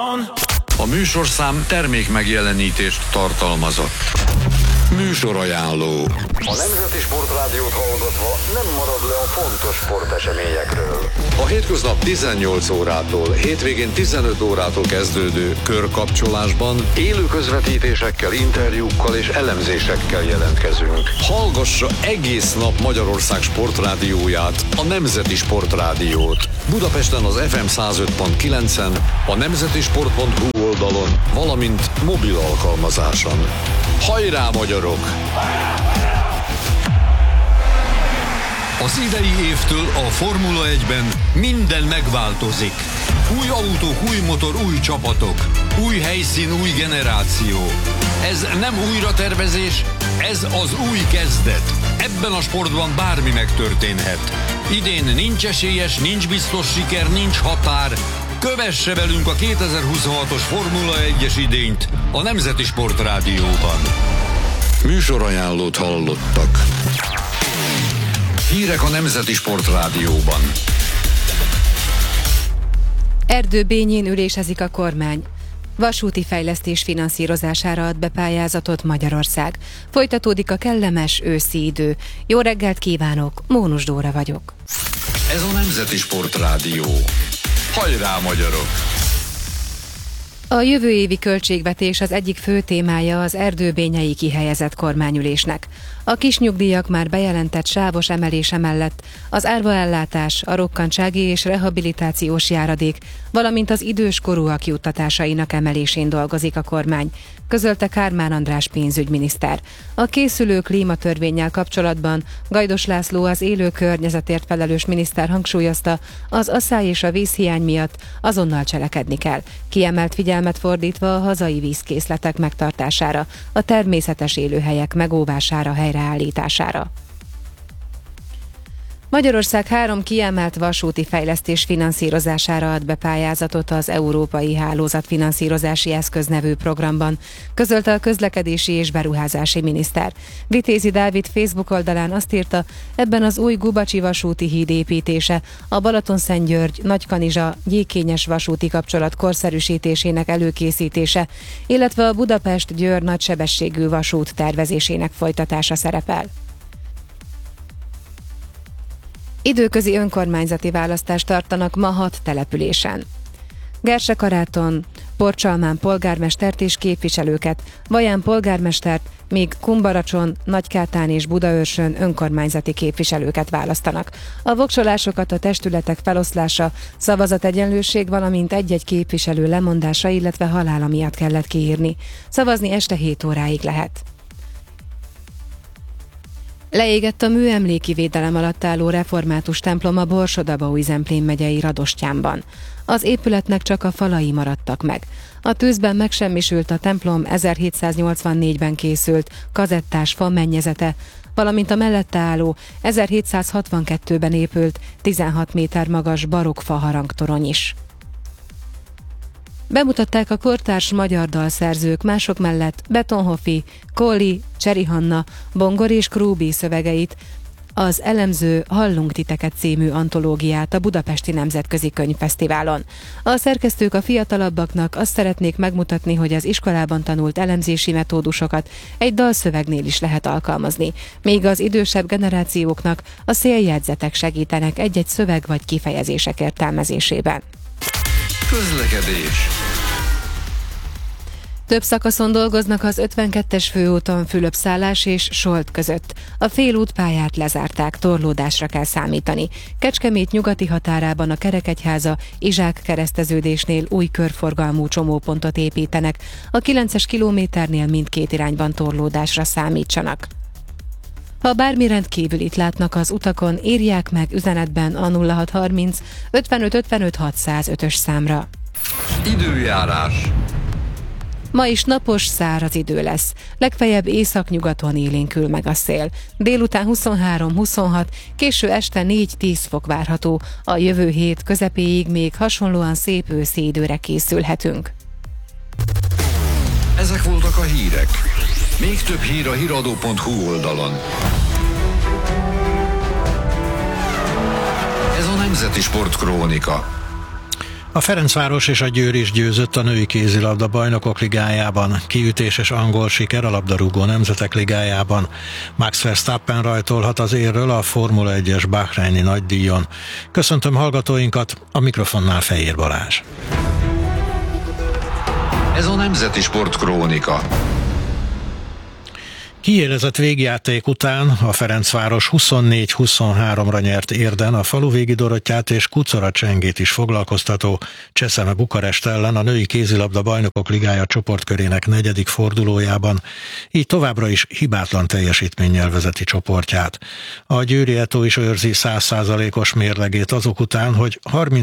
A műsorszám termék megjelenítést tartalmazott. Műsorajánló. A Nemzeti Sportrádiót hallgatva nem marad le a fontos sporteseményekről. A hétköznap 18 órától, hétvégén 15 órától kezdődő körkapcsolásban Élő közvetítésekkel, interjúkkal és elemzésekkel jelentkezünk. hallgassa egész nap Magyarország sportrádióját, a Nemzeti Sportrádiót. Budapesten az FM 105.9-en, a nemzetisport.hu oldalon, valamint mobil alkalmazáson. Hajrá, magyarok! Az idei évtől a Formula 1-ben minden megváltozik. Új autók, új motor, új csapatok. Új helyszín, új generáció. Ez nem újratervezés, ez az új kezdet. Ebben a sportban bármi megtörténhet. Idén nincs esélyes, nincs biztos siker, nincs határ. Kövesse velünk a 2026-os Formula 1-es idényt a Nemzeti Sportrádióban. Műsorajánlót hallottak. Hírek a Nemzeti Sportrádióban. Erdőbényén ülésezik a kormány. Vasúti fejlesztés finanszírozására ad be pályázatot Magyarország. Folytatódik a kellemes őszi idő. Jó reggelt kívánok, Mónus Dóra vagyok. Ez a Nemzeti Sportrádió. Hajrá, magyarok! A jövő évi költségvetés az egyik fő témája az erdőbényei kihelyezett kormányülésnek. A kisnyugdíjak már bejelentett sávos emelése mellett az árvaellátás, a rokkantsági és rehabilitációs járadék, valamint az időskorúak juttatásainak emelésén dolgozik a kormány, közölte Kármán András pénzügyminiszter. A készülő klímatörvénnyel kapcsolatban Gajdos László, az élő környezetért felelős miniszter hangsúlyozta, az asszály és a vízhiány miatt azonnal cselekedni kell, kiemelt figyelmet fordítva a hazai vízkészletek megtartására, a természetes élőhelyek megóvására, helyreállítására. Magyarország 3 kiemelt vasúti fejlesztés finanszírozására ad be pályázatot az Európai Hálózatfinanszírozási Eszköz nevű programban, közölte a közlekedési és beruházási miniszter. Vitézi Dávid Facebook oldalán azt írta, ebben az új Gubacsi vasúti híd építése, a Balatonszentgyörgy, Nagykanizsa, Gyékényes vasúti kapcsolat korszerűsítésének előkészítése, illetve a Budapest-Győr nagysebességű vasút tervezésének folytatása szerepel. Időközi önkormányzati választást tartanak ma 6 településen. Gersekaráton, Porcsalmán polgármestert és képviselőket, Baján polgármestert, míg Kumbaracson, Nagykátán és Budaörsön önkormányzati képviselőket választanak. A voksolásokat a testületek feloszlása, szavazategyenlőség, valamint egy-egy képviselő lemondása, illetve halála miatt kellett kiírni. Szavazni este 7 óráig lehet. Leégett a műemléki védelem alatt álló református templom a Borsod-Abaúj-Zemplén megyei Radostyánban. Az épületnek csak a falai maradtak meg. A tűzben megsemmisült a templom 1784-ben készült kazettás fa mennyezete, valamint a mellette álló 1762-ben épült 16 méter magas barokk fa harangtorony is. Bemutatták a kortárs magyar dalszerzők mások mellett Betonhoffi, Kóli, Cseri Hanna, Bongor és Krúbi szövegeit, az elemző Hallunk titeket című antológiát a Budapesti Nemzetközi Könyvfesztiválon. A szerkesztők a fiatalabbaknak azt szeretnék megmutatni, hogy az iskolában tanult elemzési metódusokat egy dalszövegnél is lehet alkalmazni, míg az idősebb generációknak a széljegyzetek segítenek egy-egy szöveg vagy kifejezések értelmezésében. Közlekedés. Több szakaszon dolgoznak az 52-es főúton Fülöp-Szállás és Solt között. A félútpályát lezárták, torlódásra kell számítani. Kecskemét nyugati határában a Kerekegyháza Izsák kereszteződésnél új körforgalmú csomópontot építenek. A 9-es kilométernél mindkét irányban torlódásra számítsanak. Ha bármi rendkívülit látnak az utakon, írják meg üzenetben a 0630 55 55 605-ös számra. Időjárás. Ma is napos, száraz idő lesz. Legfeljebb északnyugaton élénkül meg a szél. Délután 23-26, késő este 4-10 fok várható. A jövő hét közepéig még hasonlóan szép őszi időre készülhetünk. Ezek voltak a hírek. Még több hír a hiradó.hu oldalon. Ez a Nemzeti Sportkrónika. A Ferencváros és a Győr is győzött a női kézilabda bajnokok ligájában. Kiütéses angol siker a labdarúgó nemzetek ligájában. Max Verstappen rajtolhat az érről a Formula 1-es bahreini nagydíjon. Köszöntöm hallgatóinkat, a mikrofonnál Fejér Balázs. Ez a Nemzeti Sport Krónika. Kiélezett végjáték után a Ferencváros 24-23-ra nyert Érden a Faluvégi Dorottyát és Kucora Csengét is foglalkoztató Cseszeme Bukarest ellen a női kézilabda bajnokok ligája csoportkörének 4. fordulójában, így továbbra is hibátlan teljesítménnyel vezeti csoportját. A Győri Eto is őrzi 100%-os mérlegét azok után, hogy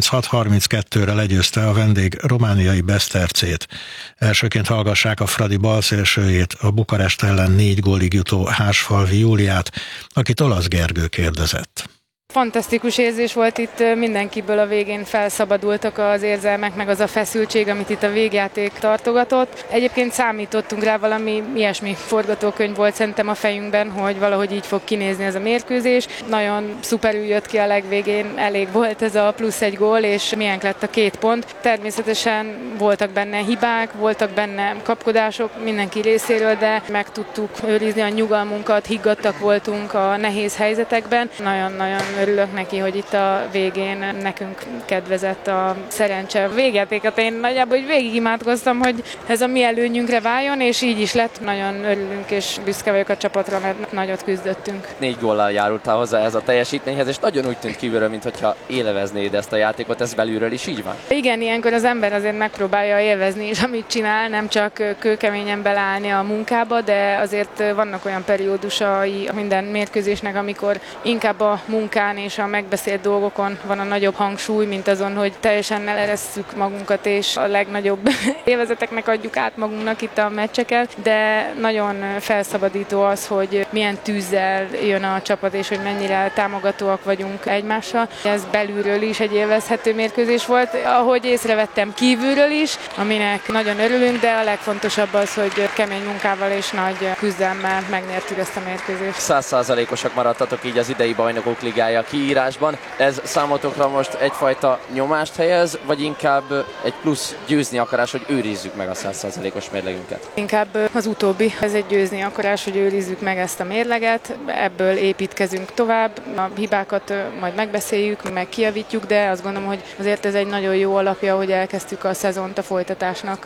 36-32-re legyőzte a vendég romániai Besztercét. Elsőként hallgassák a Fradi balszélsőjét, a Bukarest ellen 4 gólig jutó Hársfalvi Júliát, akit Olasz Gergő kérdezett. Fantasztikus érzés volt itt, mindenkiből a végén felszabadultak az érzelmek, meg az a feszültség, amit itt a végjáték tartogatott. Egyébként számítottunk rá, valami ilyesmi forgatókönyv volt szerintem a fejünkben, hogy valahogy így fog kinézni ez a mérkőzés. Nagyon szuperül jött ki a legvégén, elég volt ez a plusz 1 gól, és milyen lett a 2 pont. Természetesen voltak benne hibák, voltak benne kapkodások mindenki részéről, de meg tudtuk őrizni a nyugalmunkat, higgadtak voltunk a nehéz helyzetekben. Nagyon-nagyon örülök neki, hogy itt a végén nekünk kedvezett a szerencse. A végjátékot én nagyjából végig imádkoztam, hogy ez a mi előnyünkre váljon, és így is lett. Nagyon örülünk, és büszke vagyok a csapatra, mert nagyot küzdöttünk. 4 góllal járultál hozzá ez a teljesítményhez, és nagyon úgy tűnt kívülről, mintha élveznéd ezt a játékot, ez belülről is így van? Igen, ilyenkor az ember azért megpróbálja élvezni is, amit csinál, nem csak kőkeményen beleállni a munkába, de azért vannak olyan periódusai minden mérkőzésnek, amikor inkább a munkán és a megbeszélt dolgokon van a nagyobb hangsúly, mint azon, hogy teljesen eleresszük magunkat, és a legnagyobb élvezeteknek adjuk át magunknak itt a meccseket, de nagyon felszabadító az, hogy milyen tűzzel jön a csapat, és hogy mennyire támogatóak vagyunk egymással. Ez belülről is egy élvezhető mérkőzés volt, ahogy észrevettem kívülről is, aminek nagyon örülünk, de a legfontosabb az, hogy kemény munkával és nagy küzdelemmel megnyertük ezt a mérkőzést. 100%-osak maradtatok így az idei bajnokok ligája kiírásban. Ez számotokra most egyfajta nyomást helyez, vagy inkább egy plusz győzni akarás, hogy őrizzük meg a 100%-os mérlegünket? Inkább az utóbbi. Ez egy győzni akarás, hogy őrizzük meg ezt a mérleget. Ebből építkezünk tovább. A hibákat majd megbeszéljük, meg kijavítjuk, de azt gondolom, hogy azért ez egy nagyon jó alapja, hogy elkezdtük a szezont a folytatásnak.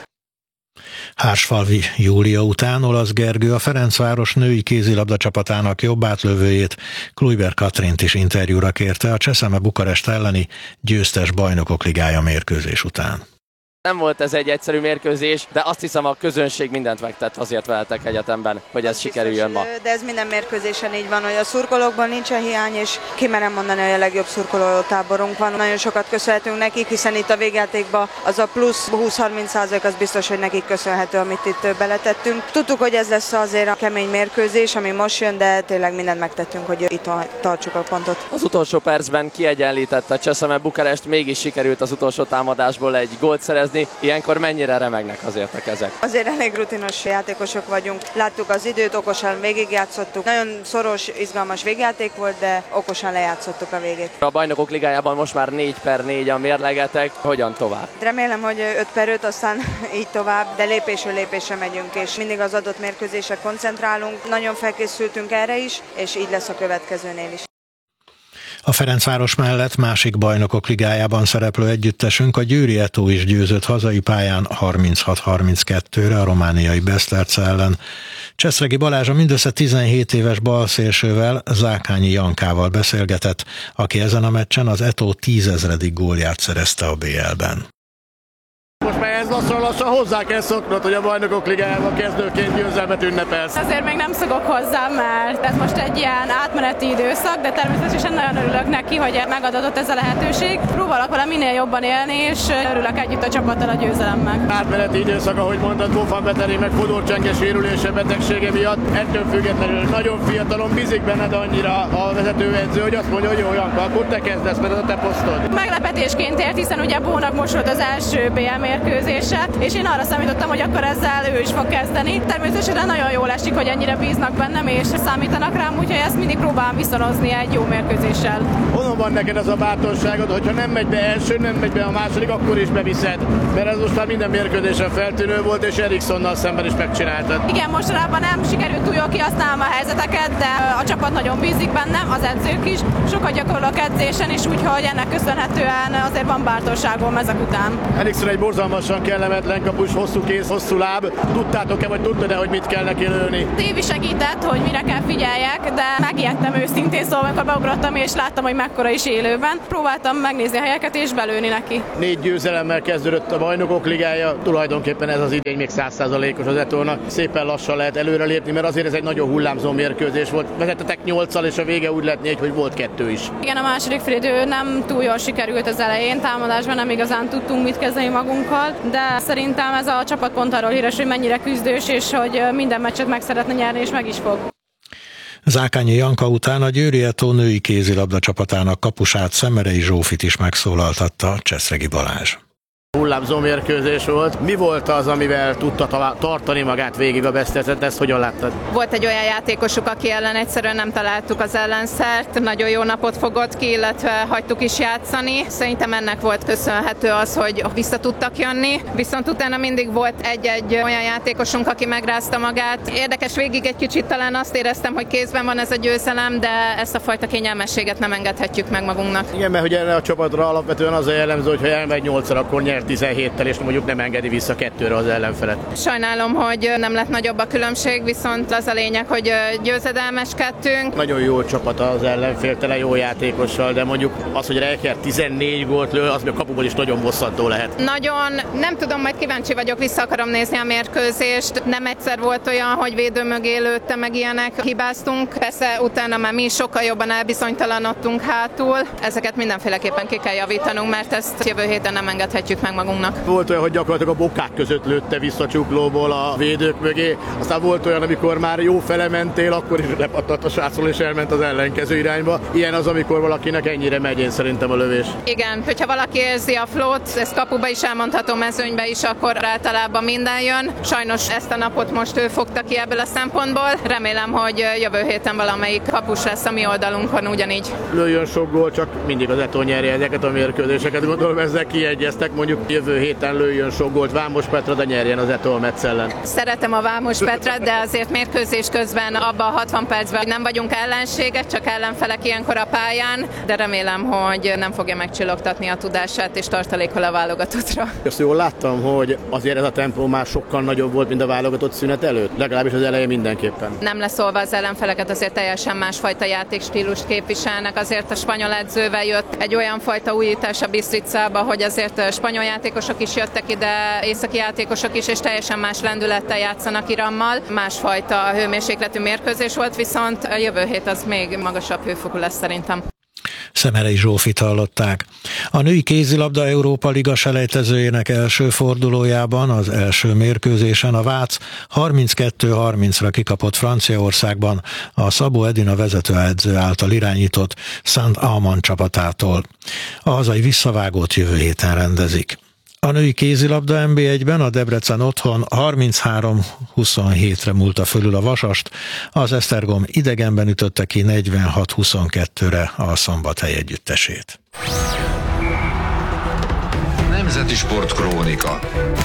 Hársfalvi Júlia után Olasz Gergő a Ferencváros női kézilabda csapatának jobb átlövőjét, Kluiber Katrint is interjúra kérte a Cseszeme Bukarest elleni győztes bajnokok ligája mérkőzés után. Nem volt ez egy egyszerű mérkőzés, de azt hiszem a közönség mindent megtett azért veletek egyetemben, hogy ez sikerüljön ma. De ez minden mérkőzésen így van, hogy a szurkolókban nincsen hiány, és kimerem mondani, hogy a legjobb szurkolótáborunk van. Nagyon sokat köszönhetünk nekik, hiszen itt a végjátékban az a plusz 20-30% az biztos, hogy nekik köszönhető, amit itt beletettünk. Tudtuk, hogy ez lesz azért a kemény mérkőzés, ami most jön, de tényleg mindent megtettünk, hogy itt tartsuk a pontot. Az utolsó percben kiegyenlítette Cseszeme Bukarest, mégis sikerült az utolsó támadásból egy gólt szerezni. Ilyenkor mennyire remegnek azért a kezek? Azért elég rutinos játékosok vagyunk. Láttuk az időt, okosan végigjátszottuk. Nagyon szoros, izgalmas végjáték volt, de okosan lejátszottuk a végét. A bajnokok ligájában most már 4/4 a mérlegetek. Hogyan tovább? Remélem, hogy 5/5, aztán így tovább, de lépésről lépésre megyünk, és mindig az adott mérkőzésre koncentrálunk. Nagyon felkészültünk erre is, és így lesz a következőnél is. A Ferencváros mellett másik bajnokok ligájában szereplő együttesünk, a Győri Eto is győzött hazai pályán 36-32-re a romániai Beszterce ellen. Cseszregi Balázs a mindössze 17 éves balszélsővel, Zákányi Jankával beszélgetett, aki ezen a meccsen az Eto 10 000. gólját szerezte a BL-ben. Most már ez lassan hozzá kell szoknod, hogy a bajnokok ligájában kezdőként győzelmet ünnepelsz. Azért még nem szokok hozzá, mert ez most egy ilyen átmeneti időszak, de természetesen nagyon örülök neki, hogy megadott ez a lehetőség. Próbálok vele minél jobban élni, és örülök együtt a csapattal a győzelemmel. Átmeneti időszak, ahogy mondtad, Bofan Beteri meg Fodor Csenge sérülése, betegsége miatt. Ettől függetlenül nagyon fiatalon bízik benned annyira a vezetőedző, hogy azt mondja, hogy jó, Janka, akkor te kezdesz, mert ez a te posztod. Meglepetésként ért, hiszen ugye Bónak most volt az első BL mérkőzés, mérkőzése, és én arra számítottam, hogy akkor ezzel ő is fog kezdeni. Természetesen nagyon jól esik, hogy ennyire bíznak bennem, és számítanak rám, úgyhogy ezt mindig próbálom viszonozni egy jó mérkőzéssel. Honnan van neked az a bátorságod, hogyha nem megy be első, nem megy be a második, akkor is beviszed? Mert ez most már minden mérkőzésen feltűnő volt, és Erikssonnal szemben is megcsináltad. Igen, mostanában nem sikerült túl jól kihasználnom a helyzeteket, de a csapat nagyon bízik bennem, az edzők is. Sokat gyakorlok edzésen is, úgyhogy ennek köszönhetően azért van bátorságom ezek után. Eriksson egy borzalmasan kellemetlen kapus, hosszú kéz, hosszú láb. Tudtátok-e, vagy tudtad-e, hogy mit kell neki lőni? Tévi segített, hogy mire kell figyeljek, de megijedtem őszintén, szóval amikor beugrottam és láttam, hogy mekkora is élőben, próbáltam megnézni a helyeket és belőni neki. 4 győzelemmel kezdődött a Bajnokok Ligája, tulajdonképpen ez az idény még 100%-os az Etónak. Szépen lassan lehet előrelépni, mert azért ez egy nagyon hullámzó mérkőzés volt. Vezettetek 8-al, és a vége úgy lett 4, hogy volt 2 is. Igen, a második félidő nem túl jól sikerült az elején, támadásban nem igazán tudtunk mit kezdeni magunkkal, de szerintem ez a csapat pont arról híres, hogy mennyire küzdős, és hogy minden meccset meg szeretne nyerni, és meg is fog. Zákányi Janka után a Győri Etó női kézilabda csapatának kapusát, Szemerei Zsófit is megszólaltatta Cseszregi Balázs. Hullámzó mérkőzés volt. Mi volt az, amivel tudta tartani magát végig a Besztercet? Ezt hogyan láttad? Volt egy olyan játékosuk, aki ellen egyszerűen nem találtuk az ellenszert. Nagyon jó napot fogott ki, illetve hagytuk is játszani. Szerintem ennek volt köszönhető az, hogy vissza tudtak jönni. Viszont utána mindig volt egy olyan játékosunk, aki megrázta magát. Érdekes, végig egy kicsit talán azt éreztem, hogy kézben van ez a győzelem, de ezt a fajta kényelmességet nem engedhetjük meg magunknak. Igen, mert hogy erre a csapatra alapvetően az a jellemző, hogy ha elmegy 8-szor, akkor nyer 17-tel, és mondjuk nem engedi vissza 2-re az ellenfelet. Sajnálom, hogy nem lett nagyobb a különbség, viszont az a lényeg, hogy győzedelmeskedtünk. Nagyon jó csapat az ellenfél, tele jó játékossal, de mondjuk az, hogy Reicher 14 gólt lő, az még kapuból is nagyon bosszantó lehet. Nagyon, nem tudom, majd kíváncsi vagyok, vissza akarom nézni a mérkőzést. Nem egyszer volt olyan, hogy védő mögé lőtte, meg ilyenek, hibáztunk. Persze utána már mi sokkal jobban elbizonytalanodtunk hátul. Ezeket mindenféleképpen ki kell javítanunk, mert ezt jövő héten nem engedhetjük meg magunknak. Volt olyan, hogy gyakorlatilag a bokák között lőtte vissza csuklóból a védők mögé, aztán volt olyan, amikor már jó fele mentél, akkor is lepattant a srácról és elment az ellenkező irányba. Ilyen az, amikor valakinek ennyire megy, én szerintem a lövés. Igen, hogyha valaki érzi a flót, ezt kapuba is elmondhatom, mezőnybe is, akkor általában minden jön. Sajnos ezt a napot most ő fogta ki ebből a szempontból. Remélem, hogy jövő héten valamelyik kapus lesz a mi oldalunkon ugyanígy. Lőjön sok gól, csak mindig az Etó nyerje ezeket a mérkőzéseket. Gondolom ezzel kiegyeztek, mondjuk jövő héten lőjön sok gólt Vámos Petra, de nyerjen az Etó Metsz ellen. Szeretem a Vámos Petrát, de azért mérkőzés közben abban a 60 percben nem vagyunk ellenségek, csak ellenfelek ilyenkor a pályán, de remélem, hogy nem fogja megcsillogtatni a tudását és tartalékol a válogatottra. Azt jól láttam, hogy azért ez a tempó már sokkal nagyobb volt, mint a válogatott szünet előtt, legalábbis az elején mindenképpen. Nem leszólva az ellenfeleket, azért teljesen másfajta játékstílust képviselnek, azért a spanyol edzővel jött egy olyan fajta újítás a Bistricába, hogy azért spanyol játékosok is jöttek ide, északi játékosok is, és teljesen más lendülettel játszanak Irammal. Másfajta hőmérsékletű mérkőzés volt, viszont a jövő hét az még magasabb hőfokú lesz szerintem. Szemerei Zsófit hallották. A női kézilabda Európa Liga selejtezőjének első fordulójában, az első mérkőzésen a Vác 32-30-ra kikapott Franciaországban a Szabó Edina vezetőedző által irányított Saint-Amand csapatától. A hazai visszavágót jövő héten rendezik. A női kézilabda NB1-ben a Debrecen otthon 33-27-re múlta fölül a Vasast, az Esztergom idegenben ütötte ki 46-22-re a Szombathely együttesét. Nemzeti Sport Krónika.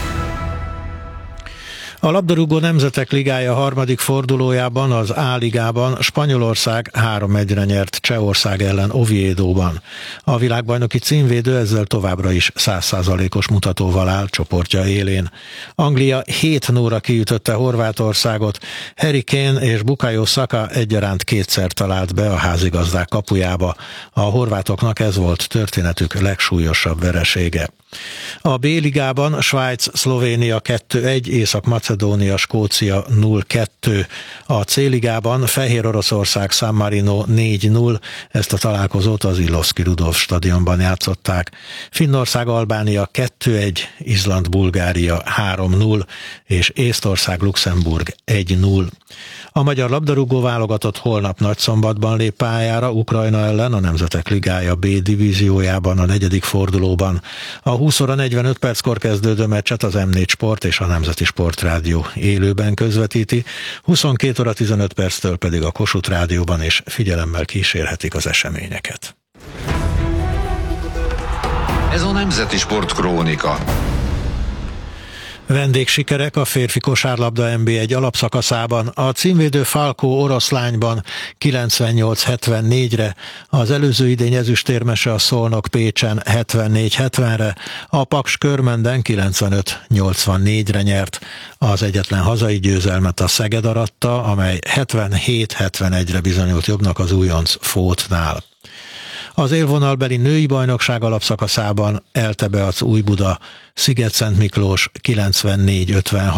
A labdarúgó Nemzetek Ligája harmadik fordulójában, az A-ligában Spanyolország 3-1-re nyert Csehország ellen Oviedóban. A világbajnoki címvédő ezzel továbbra is 100%-os mutatóval áll csoportja élén. Anglia 7-0-ra kiütötte Horvátországot, Harry Kane és Bukayo Saka egyaránt kétszer talált be a házigazdák kapujába. A horvátoknak ez volt történetük legsúlyosabb veresége. A B-ligában Svájc-Szlovénia 2-1, Észak-Macedónia Macedónia, Skócia 0-2. A C-ligában Fehér Oroszország San Marino 4-0, ezt a találkozót az Illovszky Rudolf stadionban játszották. Finnország Albánia 2-1, Izland Bulgária 3-0, és Észtország Luxemburg 1-0. A magyar labdarúgó válogatott holnap Nagyszombatban lép pályára Ukrajna ellen a Nemzetek Ligája B divíziójában a 4. fordulóban. A 20 óra 45 perckor kezdődő meccset az M4 Sport és a Nemzeti Sportrádió élőben közvetíti, 22 óra 15 perctől pedig a Kossuth Rádióban és figyelemmel kísérhetik az eseményeket. Ez a Nemzeti Sport Krónika. Vendégsikerek a férfi kosárlabda NB1 alapszakaszában. A címvédő Falkó Oroszlányban 98-74-re, az előző idény ezüstérmese a Szolnok Pécsen 74-70-re, a Paks Körmenden 95-84-re nyert. Az egyetlen hazai győzelmet a Szeged aratta, amely 77-71-re bizonyult jobbnak az újonc Fótnál. Az élvonalbeli női bajnokság alapszakaszában Eltebeac Újbuda, Szigetszentmiklós 94-56,